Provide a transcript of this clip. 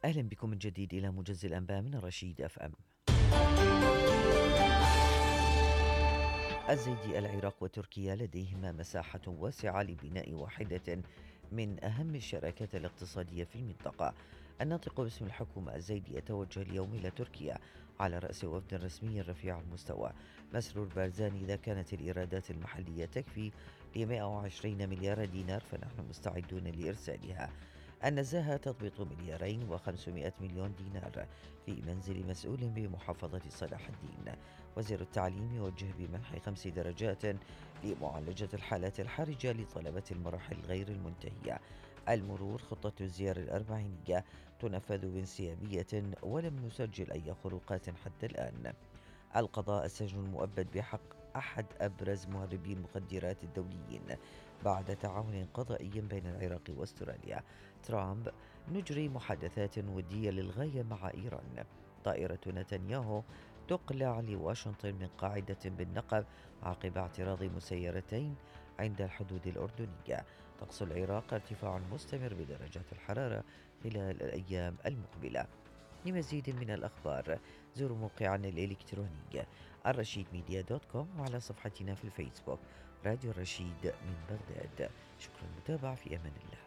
أهلا بكم من جديد إلى موجز الأنباء من الرشيد اف ام. الزيدي العراق وتركيا لديهما مساحة واسعة لبناء واحدة من أهم الشراكات الاقتصادية في المنطقة. الناطق باسم الحكومة الزيدي يتوجه اليوم إلى تركيا على رأس وفد رسمي رفيع المستوى. مسرور بارزاني: إذا كانت الإيرادات المحلية تكفي ل 120 مليار دينار فنحن مستعدون لإرسالها. النزاهة: تضبط 2,500,000,000 دينار في منزل مسؤول بمحافظة صلاح الدين. وزير التعليم يوجه بمنح 5 درجات لمعالجة الحالات الحرجة لطلبة المراحل غير المنتهية. المرور: خطة الزيار الأربعينية تنفذ بانسيابية ولم نسجل أي خروقات حتى الآن. القضاء: السجن المؤبد بحق أحد أبرز مهربي المخدرات الدوليين بعد تعاون قضائي بين العراق واستراليا. ترامب: نجري محادثات ودية للغاية مع إيران. طائرة نتنياهو تقلع لواشنطن من قاعدة بالنقب عقب اعتراض مسيرتين عند الحدود الأردنية. طقس العراق: ارتفاع مستمر بدرجات الحرارة خلال الأيام المقبلة. لمزيد من الأخبار زوروا موقعنا الإلكتروني الرشيد ميديا دوت كوم، وعلى صفحتنا في الفيسبوك راديو الرشيد من بغداد. شكرا للمتابعة، في أمان الله.